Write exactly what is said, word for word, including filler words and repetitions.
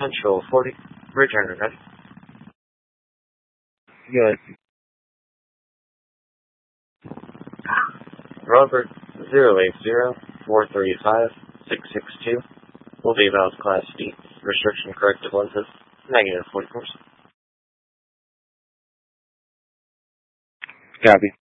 Control forty. Return ready. Good. Robert zero eight zero four three five six six two will be about Class D. Restriction corrective lenses. Negative forty-four. Copy.